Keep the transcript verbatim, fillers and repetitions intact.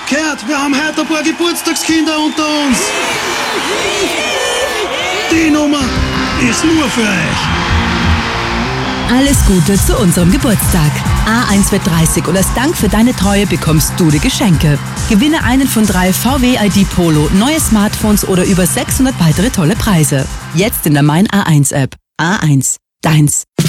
Gehört, wir haben heute ein paar Geburtstagskinder unter uns. Die Nummer ist nur für euch. Alles Gute zu unserem Geburtstag. A eins wird dreißig und als Dank für deine Treue bekommst du die Geschenke. Gewinne einen von drei V W I D Polo, neue Smartphones oder über sechshundert weitere tolle Preise. Jetzt in der Mein A eins App. A eins, deins.